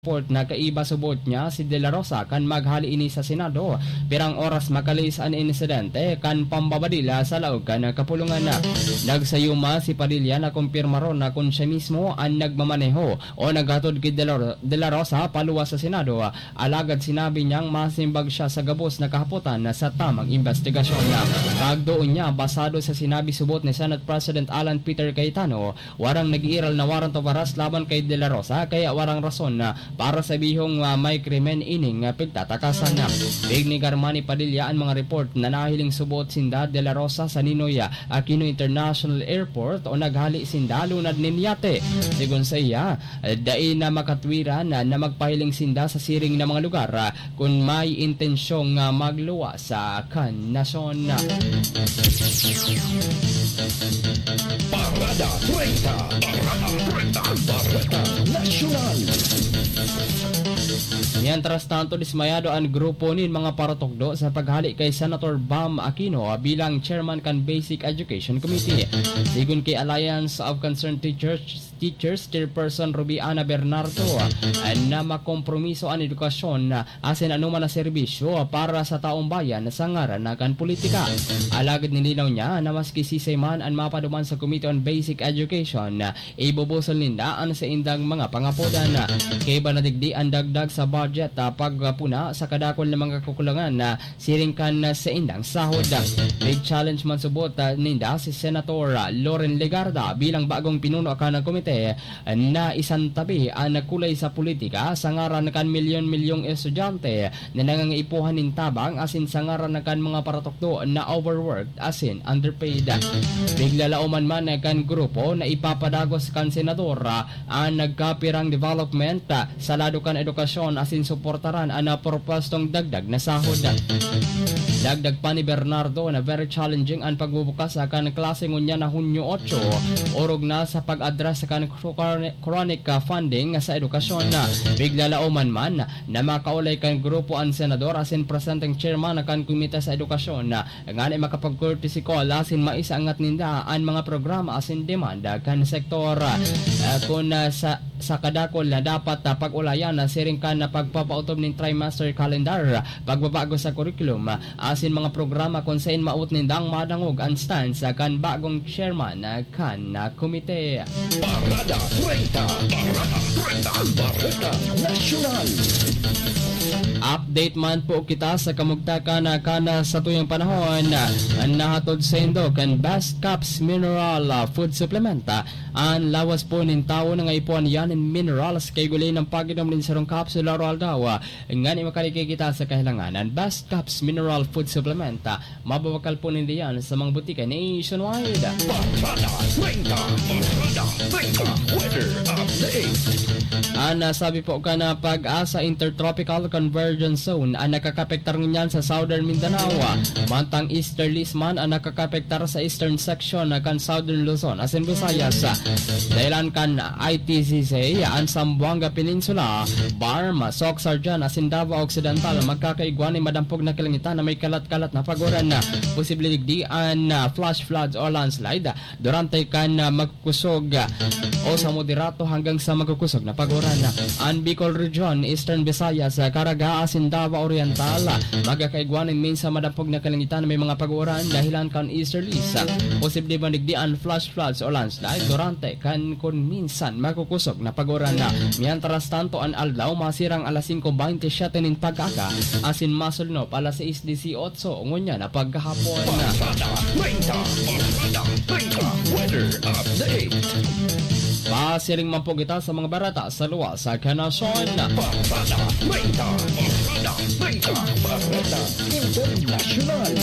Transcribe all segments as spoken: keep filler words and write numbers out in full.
report na kaiba subot niya si De La Rosa kan maghali ini sa Senado pirang oras makalis an insidente kan pambabadila sa laog kan kapulungan na nagsayuma si Padilla na kumpirma ron na kung siya mismo ang nagmamaneho o naghatod kay De La, De La Rosa paluwas sa Senado. Alagad sinabi niyang masimbag siya sa gabos na kahaputan na sa tamang investigasyon na kagdoon niya basado sa sinabi subot ni Senate President Alan Peter Cayetano warang nag-iiral na warrant of arrest laban kay De La Rosa kaya warang rason na para sa bihong uh, may krimen ining uh, pagtatakasan na. Big ni Garmani Padilla ang mga report na nahiling subot sinda De La Rosa sa Ninoy Aquino International Airport o naghali sinda lunad nin yate. Sigun sa iya, uh, dain na makatwiran uh, na magpahiling sinda sa siring na mga lugar uh, kung may intensyong uh, magluwa sa kanasyon na. Parada treinta, Parada treinta, Parada Nacional. Mientras tanto, dismayado ang grupo nin mga paratokdo sa paghali kay Senator Bam Aquino bilang chairman kan Basic Education Committee. Sigun kay Alliance of Concerned Teachers, Teachers Chairperson Rubiana Bernardo na makompromiso ang edukasyon asin anuman na serbisyo para sa taong bayan sa ngaran na kan politika. Alagad nilinaw niya na maski sisay man ang mapaduman sa Committee on Basic Education, ibubusol nindaan sa indang mga pangapodan. Kay banadigdi ang dagdag sa budget uh, pagpuna sa kadakol ng mga kukulangan na uh, siringkan uh, sa indang sahod. Big challenge man subot uh, ninda si Senator uh, Loren Legarda bilang bagong pinuno ka ng komite uh, na isang tabi ang uh, kulay sa politika sa ngaran kan milyon-milyong estudyante na nangangaipuhan ng tabang asin sa ngaran kan mga paratokdo na overworked asin underpaid. Biglalauman man uh, kan grupo na ipapadagos kan senador uh, ang nagkapirang development uh, sa lado kan edukasyon asin suportaran ang propostong dagdag na sahod. Dagdag pa ni Bernardo na very challenging ang pagbubukas sa kan klase ngunya na Hunyo eight orog na sa pag-address sa kan chronic funding sa edukasyon. Biglalauman man na makaulay kan grupo ang senador asin presenting chairman na kan komite sa edukasyon nga na makapag-courtesy call asin maisangat ninda ang mga programa asin demanda kan sektor uh, kung uh, sa sa kadakol na dapat uh, pag-ulayan na siring kan na pagpapautob ng trimester calendar, pagbabago sa curriculum asin mga programa kung saan maut nindang madangog ang stance kan bagong chairman kan na komite. Parada treinta, Parada treinta, Parada Nacional. Update man po kita sa kamugtakan na kana sa tuyong panahon ang nahatod sa indo kan Best Cups Mineral Food Supplement. Ang lawas po ng tao na nga ipuan yan in minerals kay gulay ng paginom din sa rong capsule oral daw. Nga ni makalikay kita sa kahilanganan Best Cups Mineral Food Supplement. Mabawakal po nindi yan sa mga butika nationwide. Parada treinta, Parada treinta, Weather Update. Ana sabi po ka na pag-asa intertropical convergence zone ang nakakapektar niyan sa Southern Mindanao. Mantang easterlies man ang nakakapektar sa eastern section kan Southern Luzon asin Visayas. Dahilan kan I T C C ang Zamboanga Peninsula, Barma, Soxarjan asin Davao Occidental magkakaigwan ni madampog na kalangitan na may kalat-kalat na paguran na posible digdian na flash floods o landslide durante kan magkusog o sa moderato hanggang sa magkukusog na paguran. Ang Bicol Region, Eastern Visayas, Caraga, asin Davao Oriental magkakaigwanin min sa madampog na kalangitan na may mga paguran dahilan kan easterlies. Posible manigdian flash floods o landslide durante kan kun minsan magkukusog na paguran na. Mientras tanto ang aldaw masirang alas singko twenty-seven nin pag-aka asin masulnop alas sais eighteen ngunya na pagkahapon. Parada treinta, Parada treinta, Weather Update. Pasiring man po kita sa mga barata sa luwas sa kanasyon. Parada treinta, Parada treinta, Parada International.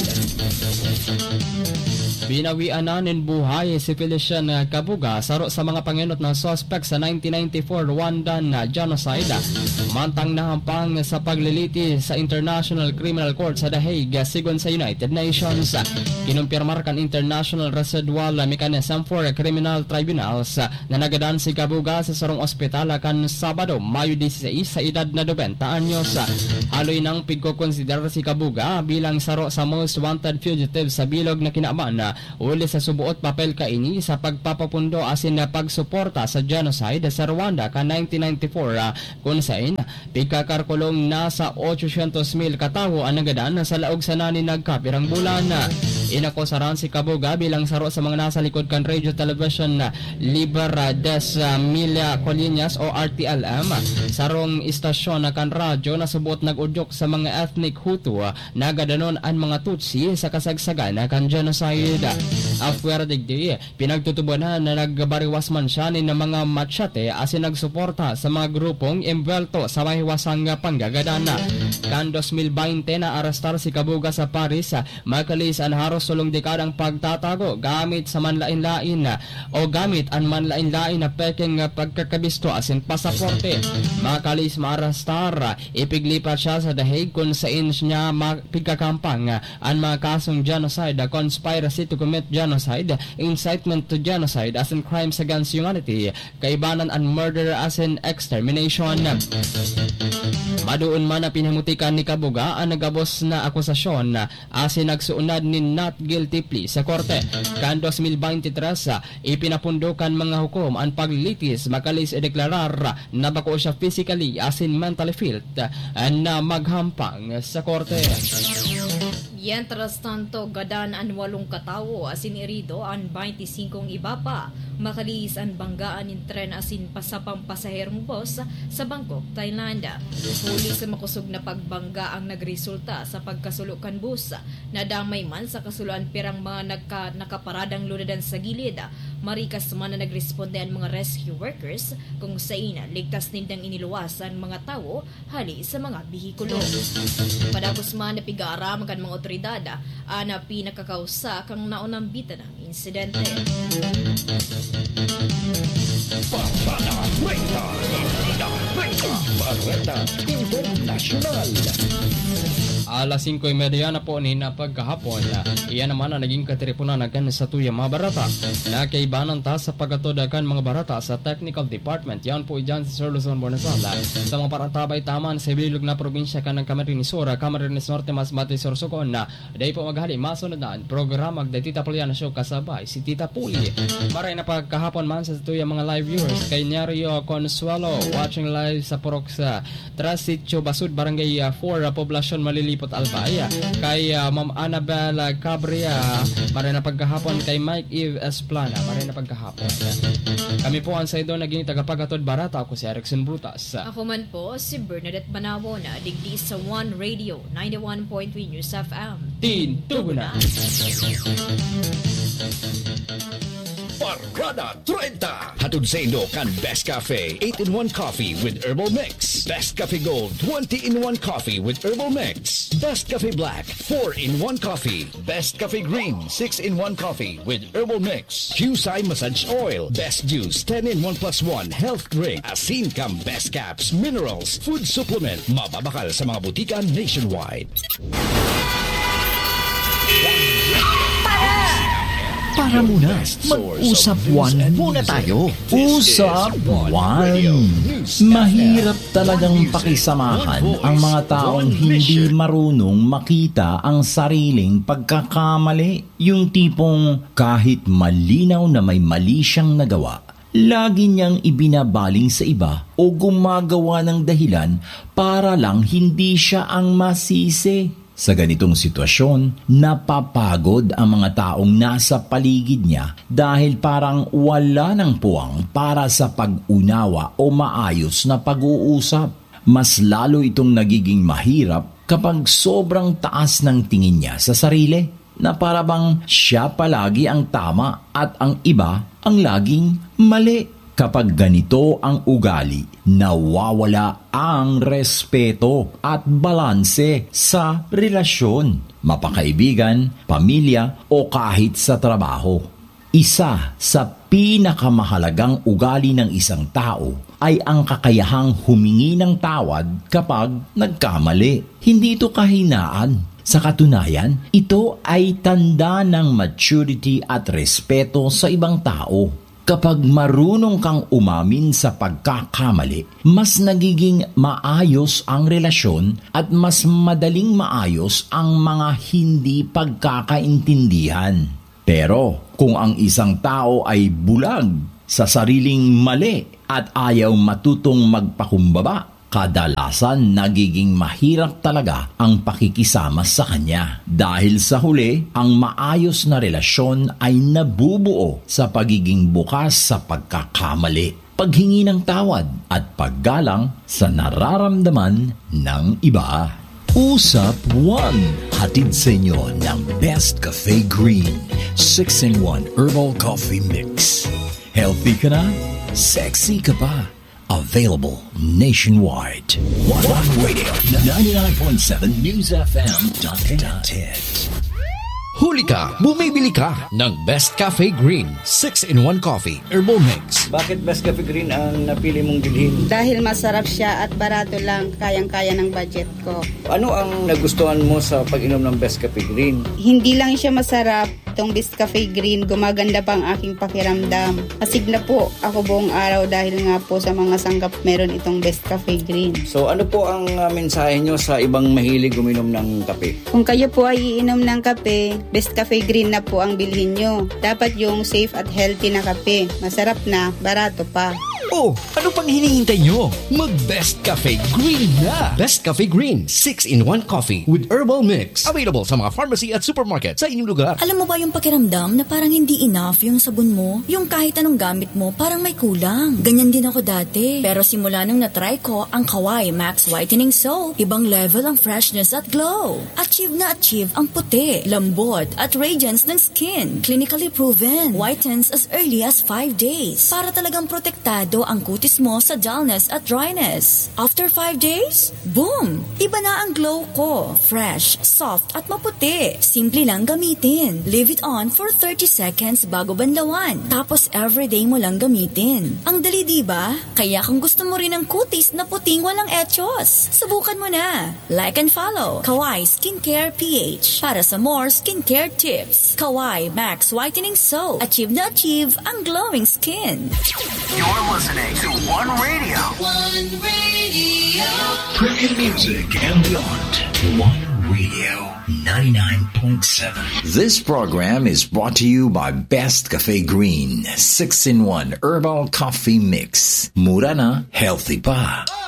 Binawian na nin buhay si Felician Kabuga saro sa mga panginot na suspect sa nineteen ninety-four Rwandan genocide. Mantang nahampang sa pagliliti sa International Criminal Court sa The Hague sigon sa United Nations. Kinumpirmar kan International Residual Mechanism for Criminal Tribunals na nagadan si Kabuga sa sarong ospital kan Sabado, Mayo sixteen sa edad na ninety anyos. Haloy nang pigko-consider si Kabuga bilang saro sa most wanted fugitive sa bilog na kinaaman uli sa subuot papel kaini sa pagpapapundo asin na pagsuporta sa genocide sa Rwanda ka nineteen ninety-four uh, kung saan pigkakarkulong nasa eight hundred mil katawo ang nagadan sa laog sa nani nagkapirang bulan. Inakusaran si Kabuga bilang saro sa mga nasa likod kan radio television na Libera des Milla Colinas o R T L M, sarong istasyon na kan radyo na subuot nag-udyok sa mga ethnic Hutu na gadanon ang mga Tutsi sa kasagsagan na kan genocide. After digdi, pinagtutubunan na nagbariwas man siya ni ng mga machete asin nagsuporta sa mga grupong imbelto sa mahiwasang panggagadana. Kan twenty twenty na arrestar si Kabuga sa Paris, makalis ang haros sulong dekadang pagtatago gamit sa manlain-lain o gamit ang manlain-lain na peking pagkakabisto asin pasaporte. Makalis maarrestar, ipiglipat siya sa The Hague kung saan niya pigkakampang ang mga kasong genocide, conspiracy to commit genocide, incitement to genocide as in crimes against humanity, kaibanan and murder as in extermination. Maduon man na pinamutikan ni Kabuga ang nagabos na akusasyon as in nagsuunad ni not guilty plea sa korte. Kan twenty twenty-three, ipinapundukan mga hukom ang paglitis makalis ideklarar na bako siya physically as in mentally fit na maghampang sa korte. Mientras tanto, gadan ang walong katawo asin irido ang twenty-five iba pa. Makalis ang banggaan ng tren asin pasapang pasaherong bus sa Bangkok, Thailand. Huli sa makusog na pagbangga ang nagresulta sa pagkasulukan bus. Nadamay man sa kasuluan pirang mga nagka, nakaparadang lunadan sa gilid. Marikas man na nagresponde ang mga rescue workers kung saan ligtas nindang iniluwas ang mga tao hali sa mga bihikulo. Padagos man na pigaram kan mga otoridad ana pinakakausa kang naunambita ng insidente. Barada treinta, Barada treinta, Barada International. Alas five thirty na po ni na pagkahapon. Iyan naman ang naging katiripunan nagan sa tuya mga barata. Nakaibanan ta sa pagkatodakan mga barata sa technical department. Yan po dyan sa Sir Luzon, Bonasala. Sa mga paratabay taman sa bilog na probinsya ka ng Camarines Sur, Camarines Norte, Masbate, Sorsogon na dahi po maghali masunod na ang programa agday Tita Puliana Show kasabay si Tita Puli. Maray na pagkahapon man sa tuya mga live viewers kay Nyario Consuelo watching live sa Purok sa Trasitio Basud, Barangay four, Poblasyon Malilipot, Albaya. Kay uh, Ma'am Annabelle Cabria, maray na pagkahapon kay Mike Eve Esplana, maray na pagkahapon. Kami po ang saido naging tagapagatod barata. Ako si Erickson Brutas. Ako man po si Bernadette Banawo na digdi sa One Radio ninety-one point three News F M. Tin Tuguna. Barada treinta. Hatod sa Indo kan Best Cafe eight in one coffee with herbal mix. Best Cafe Gold twenty in one coffee with herbal mix. Best Cafe Black four in one coffee. Best Cafe Green six in one coffee with herbal mix. Qsai Massage Oil. Best Juice ten in one plus one health drink. Asin Cam Best Caps Minerals Food Supplement. Mababakal sa mga butika nationwide. Para muna, mag-usap one muna tayo. Usap one. Mahirap talagang pakisamahan ang mga taong hindi marunong makita ang sariling pagkakamali. Yung tipong kahit malinaw na may mali siyang nagawa, lagi niyang ibinabaling sa iba o gumagawa ng dahilan para lang hindi siya ang masisi. Sa ganitong sitwasyon, napapagod ang mga taong nasa paligid niya dahil parang wala ng puwang para sa pag-unawa o maayos na pag-uusap. Mas lalo itong nagiging mahirap kapag sobrang taas ng tingin niya sa sarili, na parabang siya palagi ang tama at ang iba ang laging mali. Kapag ganito ang ugali, nawawala ang respeto at balanse sa relasyon, mapakaibigan, pamilya o kahit sa trabaho. Isa sa pinakamahalagang ugali ng isang tao ay ang kakayahang humingi ng tawad kapag nagkamali. Hindi ito kahinaan. Sa katunayan, ito ay tanda ng maturity at respeto sa ibang tao. Kapag marunong kang umamin sa pagkakamali, mas nagiging maayos ang relasyon at mas madaling maayos ang mga hindi pagkakaintindihan. Pero kung ang isang tao ay bulag sa sariling mali at ayaw matutong magpakumbaba, kadalasan nagiging mahirap talaga ang pakikisama sa kanya. Dahil sa huli, ang maayos na relasyon ay nabubuo sa pagiging bukas sa pagkakamali, paghingi ng tawad at paggalang sa nararamdaman ng iba. Usap one, hatid sa inyo ng Best Cafe Green six in one Herbal Coffee Mix. Healthy ka na? Sexy ka pa? Available nationwide. One Radio, ninety-nine point seven News F M dot net. Huli ka, bumibili ka ng Best Cafe Green six in one Coffee Herbal Mix. Bakit Best Cafe Green ang napili mong bilhin? Dahil masarap siya at barato lang, kayang-kaya ng budget ko. Ano ang nagustuhan mo sa pag-inom ng Best Cafe Green? Hindi lang siya masarap, itong Best Cafe Green, gumaganda pa ang aking pakiramdam. Asig na po ako buong araw dahil nga po sa mga sanggap meron itong Best Cafe Green. So ano po ang uh, mensahe nyo sa ibang mahilig uminom ng kape? Kung kayo po ay iinom ng kape, Best Cafe Green na po ang bilhin nyo. Dapat yung safe at healthy na kape. Masarap na, barato pa. Oh, ano pang hinihintay nyo? Mag-Best Cafe Green na! Best Cafe Green six in one Coffee with Herbal Mix. Available sa mga pharmacy at supermarket sa inyong lugar. Alam mo ba yung pakiramdam na parang hindi enough yung sabon mo? Yung kahit anong gamit mo, parang may kulang. Ganyan din ako dati. Pero simula nung natry ko ang Kawai Max Whitening Soap, ibang level ang freshness at glow. Achieve na achieve ang puti, lambot at radiance ng skin. Clinically proven. Whitens as early as five days. Para talagang protektado ang kutis mo sa dullness at dryness. After five days, boom! Iba na ang glow ko. Fresh, soft at maputi. Simple lang gamitin. Leave it on for thirty seconds bago banlawan. Tapos everyday mo lang gamitin. Ang dali, diba? Kaya kung gusto mo rin ng kutis na puting walang etchos, subukan mo na. Like and follow Kawai Skincare P H para sa more skincare tips. Kawai Max Whitening Soap. Achieve na achieve ang glowing skin. You're listening to One Radio. One Radio. Premium music and beyond. One Radio ninety-nine point seven. This program is brought to you by Best Cafe Green six in one Herbal Coffee Mix. Mura na, healthy pa.